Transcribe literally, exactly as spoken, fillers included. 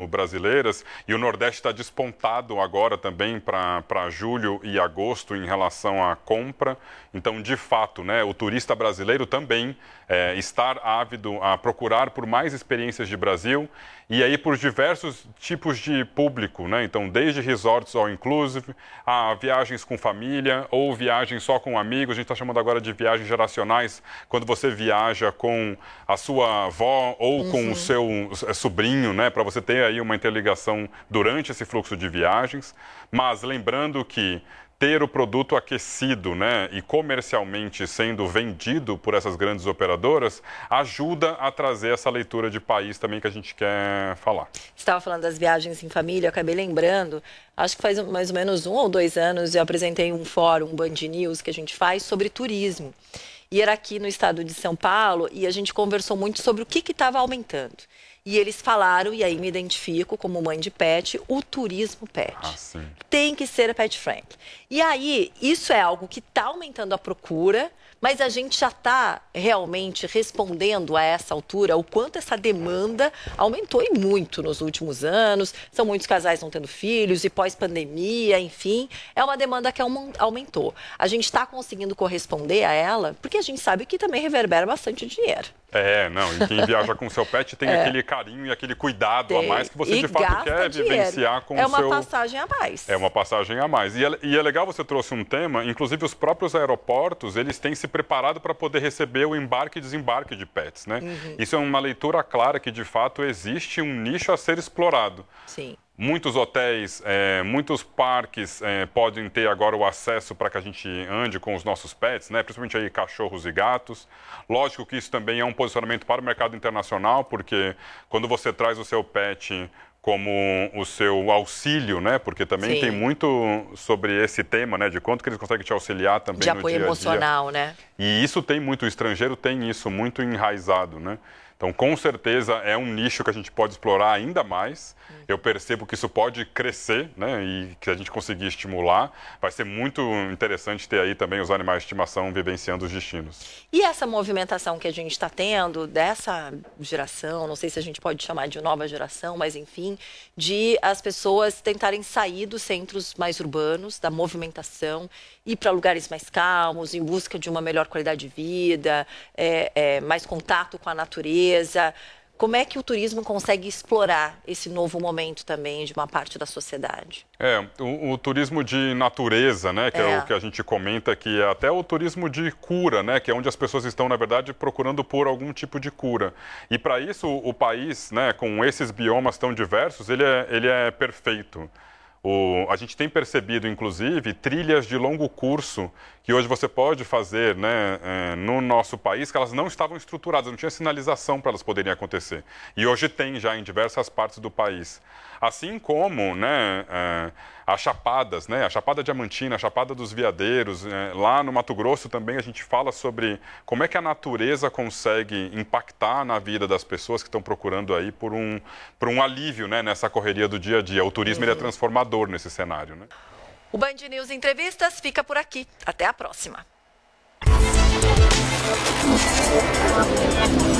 brasileiras, e o Nordeste está despontado agora também para julho e agosto em relação à compra. Então, de fato, né, o turista brasileiro também é, está ávido a procurar por mais experiências de Brasil, e aí por diversos tipos de público, né? Então, desde resorts all inclusive, a viagens com família ou viagens só com amigos. A gente está chamando agora de viagens geracionais, quando você viaja com a sua avó ou uhum. com o seu sobrinho, né? Para você ter aí uma interligação durante esse fluxo de viagens. Mas lembrando que ter o produto aquecido, né, e comercialmente sendo vendido por essas grandes operadoras ajuda a trazer essa leitura de país também que a gente quer falar. Você estava falando das viagens em família, eu acabei lembrando, acho que faz mais ou menos um ou dois anos eu apresentei um fórum, um Band News que a gente faz sobre turismo. E era aqui no estado de São Paulo e a gente conversou muito sobre o que estava aumentando. E eles falaram, e aí me identifico como mãe de pet, o turismo pet. Ah, sim. Tem que ser pet friendly. E aí, isso é algo que está aumentando a procura, mas a gente já está realmente respondendo a essa altura o quanto essa demanda aumentou e muito nos últimos anos. São muitos casais não tendo filhos e pós-pandemia, enfim. É uma demanda que aumentou. A gente está conseguindo corresponder a ela, porque a gente sabe que também reverbera bastante dinheiro. É, não, e quem viaja com o seu pet tem é. aquele carinho e aquele cuidado tem. a mais que você e de fato quer dinheiro. vivenciar com é o seu... É uma passagem a mais. É uma passagem a mais. E é, e é legal você trouxe um tema, inclusive os próprios aeroportos, eles têm se preparado para poder receber o embarque e desembarque de pets, né? Uhum. Isso é uma leitura clara que de fato existe um nicho a ser explorado. Sim. Muitos hotéis, é, muitos parques é, podem ter agora o acesso para que a gente ande com os nossos pets, né? Principalmente aí cachorros e gatos. Lógico que isso também é um posicionamento para o mercado internacional, porque quando você traz o seu pet como o seu auxílio, né? Porque também Sim. tem muito sobre esse tema, né? De quanto que eles conseguem te auxiliar também de no dia a dia. De apoio emocional, né? E isso tem muito, o estrangeiro tem isso muito enraizado, né? Então, com certeza, é um nicho que a gente pode explorar ainda mais. Eu percebo que isso pode crescer, né? E que a gente conseguir estimular. Vai ser muito interessante ter aí também os animais de estimação vivenciando os destinos. E essa movimentação que a gente está tendo dessa geração, não sei se a gente pode chamar de nova geração, mas enfim, de as pessoas tentarem sair dos centros mais urbanos, da movimentação, ir para lugares mais calmos, em busca de uma melhor qualidade de vida, é, é, mais contato com a natureza. Como é que o turismo consegue explorar esse novo momento também de uma parte da sociedade? É, o, o turismo de natureza, né, que é. é o que a gente comenta aqui, é até o turismo de cura, né, que é onde as pessoas estão, na verdade, procurando por algum tipo de cura. E para isso, o, o país, né, com esses biomas tão diversos, ele é, ele é perfeito. O, a gente tem percebido, inclusive, trilhas de longo curso que hoje você pode fazer, né, é, no nosso país, que elas não estavam estruturadas, não tinha sinalização para elas poderem acontecer. E hoje tem já em diversas partes do país. Assim como, né, é, as chapadas, né, a Chapada Diamantina, a Chapada dos Veadeiros, é, lá no Mato Grosso também a gente fala sobre como é que a natureza consegue impactar na vida das pessoas que estão procurando aí por um, por um alívio, né, nessa correria do dia a dia. O turismo uhum. ele é transformador nesse cenário, né? O Band News Entrevistas fica por aqui. Até a próxima.